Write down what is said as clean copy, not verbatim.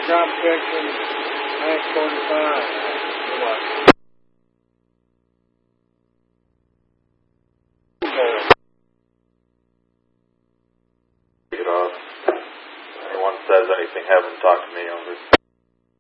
drop section, Max 45. Get off. Anyone says anything, have them talk to me over.